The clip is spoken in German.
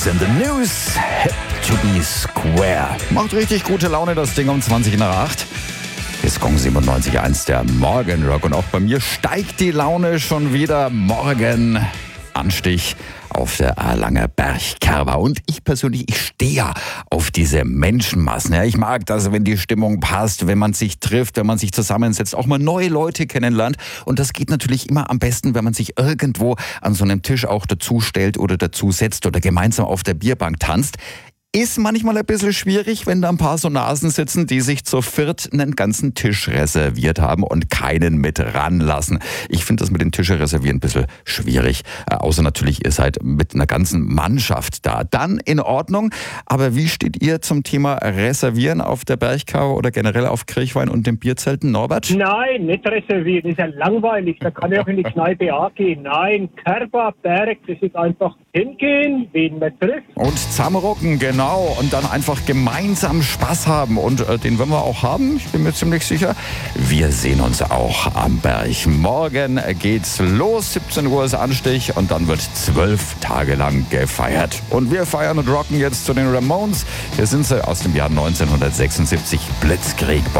in the news. Hip to be square. Macht richtig gute Laune, das Ding um 20 nach 8. Ist Gong 97.1 der Morgenrock. Und auch bei mir steigt die Laune schon wieder. Morgen Anstich auf der Erlanger Bergkerwa. Und ich persönlich, ich stehe ja auf diese Menschenmassen. Ja, ich mag das, wenn die Stimmung passt, wenn man sich trifft, wenn man sich zusammensetzt, auch mal neue Leute kennenlernt. Und das geht natürlich immer am besten, wenn man sich irgendwo an so einem Tisch auch dazu stellt oder dazu setzt oder gemeinsam auf der Bierbank tanzt. Ist manchmal ein bisschen schwierig, wenn da ein paar so Nasen sitzen, die sich zu viert einen ganzen Tisch reserviert haben und keinen mit ranlassen. Ich finde das mit den Tische reservieren ein bisschen schwierig. Außer natürlich, ihr seid mit einer ganzen Mannschaft da. Dann in Ordnung. Aber wie steht ihr zum Thema Reservieren auf der Bergkerwa oder generell auf Kirchweih und den Bierzelten, Norbert? Nein, nicht reservieren. Das ist ja langweilig. Da kann ich auch in die Kneipe A gehen. Nein, Kerwa, Berg, das ist einfach hingehen, wen man trifft. Und zusammenrocken, genau. Und dann einfach gemeinsam Spaß haben. Und den werden wir auch haben, ich bin mir ziemlich sicher. Wir sehen uns auch am Berg. Morgen geht's los, 17 Uhr ist Anstich und dann wird 12 Tage lang gefeiert. Und wir feiern und rocken jetzt zu den Ramones. Hier sind sie aus dem Jahr 1976, Blitzkrieg.